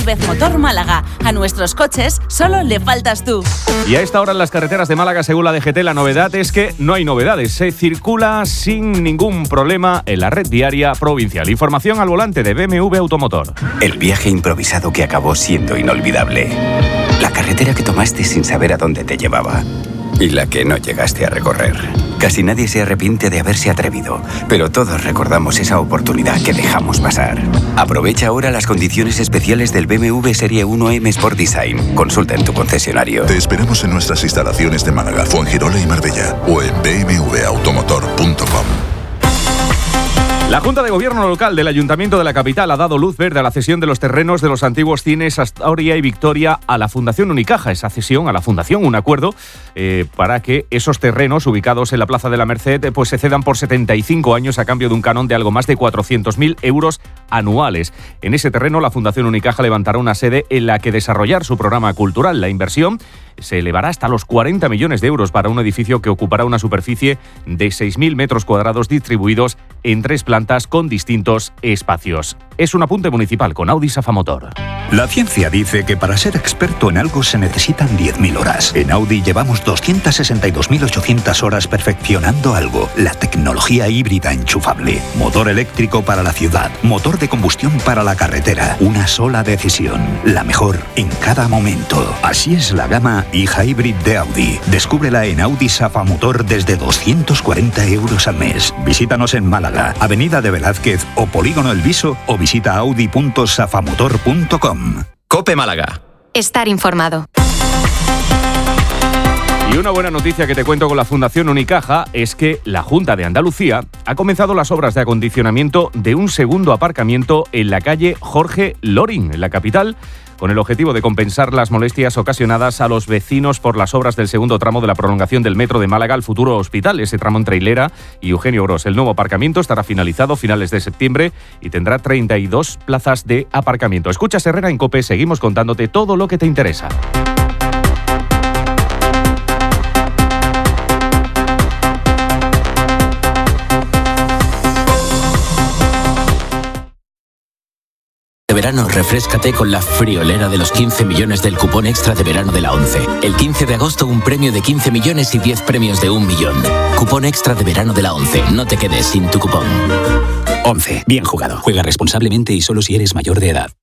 Motor Málaga. A nuestros coches solo le faltas tú. Y a esta hora en las carreteras de Málaga, según la DGT, la novedad es que no hay novedades. Se circula sin ningún problema en la red viaria provincial. Información al volante de BMW Automotor. El viaje improvisado que acabó siendo inolvidable. La carretera que tomaste sin saber a dónde te llevaba. Y la que no llegaste a recorrer. Casi nadie se arrepiente de haberse atrevido, pero todos recordamos esa oportunidad que dejamos pasar. Aprovecha ahora las condiciones especiales del BMW Serie 1M Sport Design. Consulta en tu concesionario. Te esperamos en nuestras instalaciones de Málaga, Fuengirola y Marbella o en bmwautomotor.com. La Junta de Gobierno Local del Ayuntamiento de la capital ha dado luz verde a la cesión de los terrenos de los antiguos cines Astoria y Victoria a la Fundación Unicaja. Esa cesión a la Fundación, un acuerdo para que esos terrenos ubicados en la Plaza de la Merced pues se cedan por 75 años a cambio de un canon de algo más de 400.000 euros anuales. En ese terreno la Fundación Unicaja levantará una sede en la que desarrollar su programa cultural. La inversión se elevará hasta los 40 millones de euros para un edificio que ocupará una superficie de 6.000 metros cuadrados distribuidos en 3 plantas con distintos espacios. Es un apunte municipal con Audi Safamotor. La ciencia dice que para ser experto en algo se necesitan 10.000 horas. En Audi llevamos 262.800 horas perfeccionando algo. La tecnología híbrida enchufable. Motor eléctrico para la ciudad. Motor de combustión para la carretera. Una sola decisión. La mejor en cada momento. Así es la gama e-Hybrid de Audi. Descúbrela en Audi Safamotor desde 240 euros al mes. Visítanos en Málaga, Avenida de Velázquez o Polígono El Viso o visita audi.safamotor.com. COPE Málaga. Estar informado. Y una buena noticia que te cuento con la Fundación Unicaja es que la Junta de Andalucía ha comenzado las obras de acondicionamiento de un segundo aparcamiento en la calle Jorge Loring, en la capital, con el objetivo de compensar las molestias ocasionadas a los vecinos por las obras del segundo tramo de la prolongación del metro de Málaga al futuro hospital, ese tramo entre Hilera y Eugenio Gros. El nuevo aparcamiento estará finalizado a finales de septiembre y tendrá 32 plazas de aparcamiento. Escuchas Herrera en COPE, seguimos contándote todo lo que te interesa. De verano, refréscate con la friolera de los 15 millones del cupón extra de verano de la ONCE. El 15 de agosto un premio de 15 millones y 10 premios de 1 millón. Cupón extra de verano de la ONCE. No te quedes sin tu cupón. ONCE. Bien jugado. Juega responsablemente y solo si eres mayor de edad.